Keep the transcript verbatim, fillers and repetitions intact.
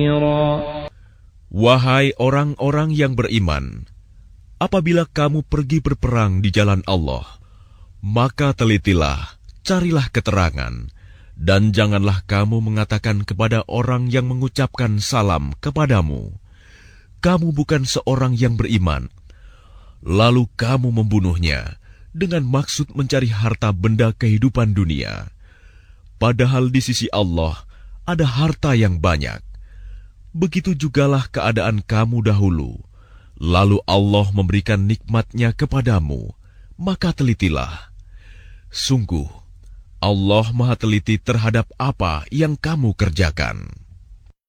Wahai orang-orang yang beriman, apabila kamu pergi berperang di jalan Allah, maka telitilah, carilah keterangan, dan janganlah kamu mengatakan kepada orang yang mengucapkan salam kepadamu, "Kamu bukan seorang yang beriman," lalu kamu membunuhnya dengan maksud mencari harta benda kehidupan dunia. Padahal di sisi Allah ada harta yang banyak. Begitu jugalah keadaan kamu dahulu. Lalu Allah memberikan nikmat-Nya kepadamu, maka telitilah. Sungguh, Allah Maha Teliti terhadap apa yang kamu kerjakan.